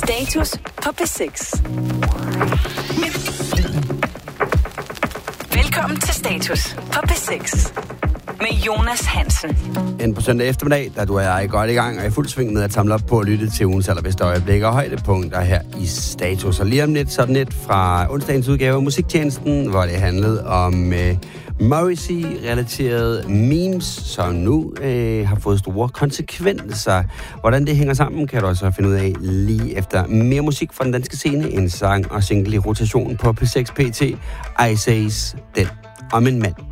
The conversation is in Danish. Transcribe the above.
Status på P6. Velkommen til Status på P6 med Jonas Hansen. En på søndag eftermiddag, da du og jeg er godt i gang og er fuld sving med at samle op på at lytte til ugens allerbedste øjeblikke og højdepunkter her i Status. Og lige om lidt sådan et fra onsdagens udgave af Musiktjenesten, hvor det handlede om Morrissey-relaterede memes, som nu har fået store konsekvenser. Hvordan det hænger sammen, kan du også finde ud af lige efter mere musik fra den danske scene. En sang og single i rotation på P6 PT. I Says, den om en mand.